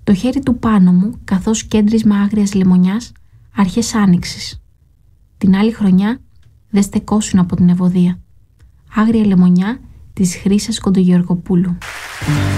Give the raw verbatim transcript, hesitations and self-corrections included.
Το χέρι του πάνω μου καθώς κέντρισμα άγριας λεμονιάς αρχές άνοιξης. Την άλλη χρονιά δεν στεκόσουν από την ευωδία. Άγρια λεμονιά της Χρύσας Κοντογεωργοπούλου.